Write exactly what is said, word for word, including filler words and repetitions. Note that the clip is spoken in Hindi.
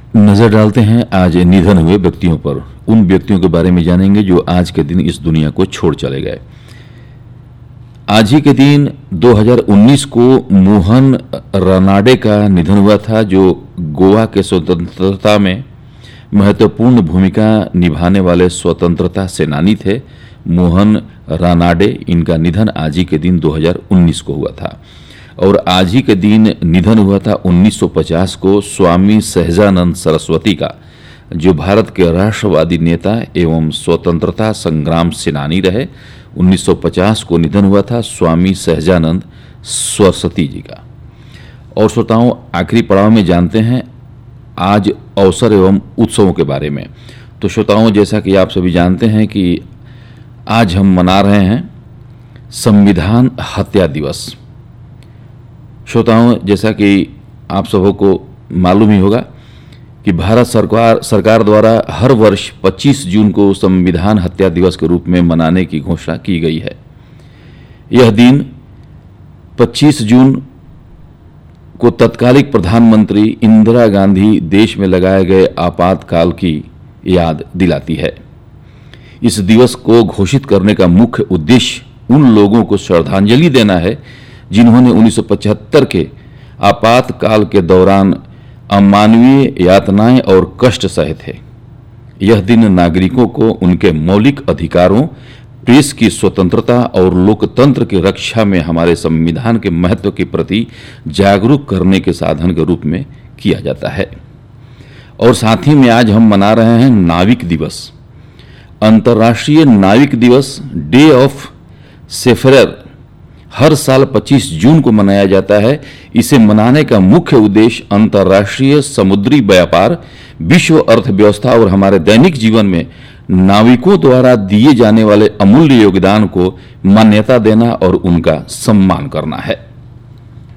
नजर डालते हैं आज निधन हुए व्यक्तियों पर। उन व्यक्तियों के बारे में जानेंगे जो आज के दिन इस दुनिया को छोड़ चले गए। आज ही के दिन दो हज़ार उन्नीस को मोहन रानाडे का निधन हुआ था, जो गोवा के स्वतंत्रता में महत्वपूर्ण भूमिका निभाने वाले स्वतंत्रता सेनानी थे। मोहन रानाडे, इनका निधन आज ही के दिन दो हज़ार उन्नीस को हुआ था। और आज ही के दिन निधन हुआ था उन्नीस सौ पचास को स्वामी सहजानंद सरस्वती का, जो भारत के राष्ट्रवादी नेता एवं स्वतंत्रता संग्राम सेनानी रहे। उन्नीस सौ पचास को निधन हुआ था स्वामी सहजानंद सरस्वती जी का। और श्रोताओं, आखिरी पड़ाव में जानते हैं आज अवसर एवं उत्सवों के बारे में। तो श्रोताओं, जैसा कि आप सभी जानते हैं कि आज हम मना रहे हैं संविधान हत्या दिवस। श्रोताओं, जैसा कि आप सबों को मालूम ही होगा कि भारत सरकार सरकार द्वारा हर वर्ष पच्चीस जून को संविधान हत्या दिवस के रूप में मनाने की घोषणा की गई है। यह दिन पच्चीस जून को तत्कालिक प्रधानमंत्री इंदिरा गांधी देश में लगाए गए आपातकाल की याद दिलाती है। इस दिवस को घोषित करने का मुख्य उद्देश्य उन लोगों को श्रद्धांजलि देना है जिन्होंने उन्नीस सौ पचहत्तर के आपातकाल के दौरान अमानवीय यातनाएं और कष्ट सहे थे। यह दिन नागरिकों को उनके मौलिक अधिकारों, प्रेस की स्वतंत्रता और लोकतंत्र की रक्षा में हमारे संविधान के महत्व के प्रति जागरूक करने के साधन के रूप में किया जाता है। और साथ ही में आज हम मना रहे हैं नाविक दिवस। अंतर्राष्ट्रीय नाविक दिवस, डे ऑफ सेफरर, हर साल पच्चीस जून को मनाया जाता है। इसे मनाने का मुख्य उद्देश्य अंतर्राष्ट्रीय समुद्री व्यापार, विश्व अर्थव्यवस्था और हमारे दैनिक जीवन में नाविकों द्वारा दिए जाने वाले अमूल्य योगदान को मान्यता देना और उनका सम्मान करना है।